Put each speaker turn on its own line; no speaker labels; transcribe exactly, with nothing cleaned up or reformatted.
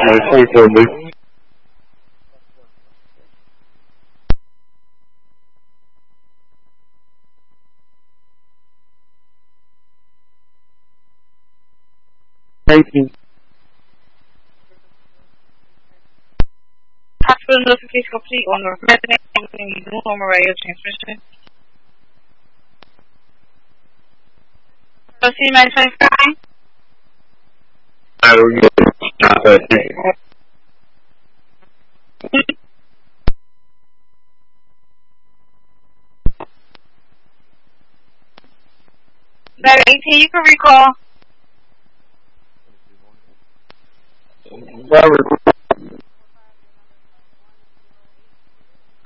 twenty-four B. Thank you.
Hospital notification complete on the resident using the normal radio transmission. So, see my twenty-five?
I don't get it.
That eighteen, you can recall.
Robert.